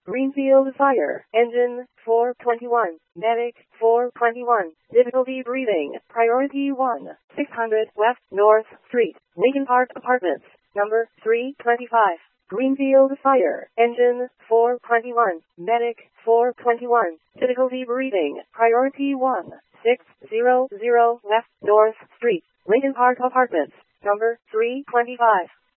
Greenfield Fire, Engine 421, Medic 421, difficulty breathing, priority 1, 600 West North Street, Lincoln Park Apartments, number 325. Greenfield Fire, Engine 421, Medic 421, difficulty breathing, priority 1, 600 West North Street, Lincoln Park Apartments, number 325.